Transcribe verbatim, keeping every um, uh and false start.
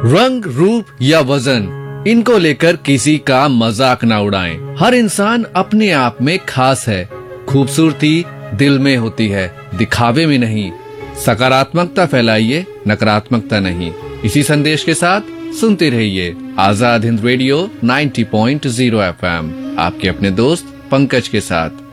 रंग, रूप या वजन, इनको लेकर किसी का मजाक ना उड़ाएं। हर इंसान अपने आप में खास है। खूबसूरती दिल में होती है, दिखावे में नहीं। सकारात्मकता फैलाइए, नकारात्मकता नहीं। इसी संदेश के साथ सुनते रहिए आजाद हिंद रेडियो नब्बे पॉइंट शून्य एफ एम, आपके अपने दोस्त पंकज के साथ।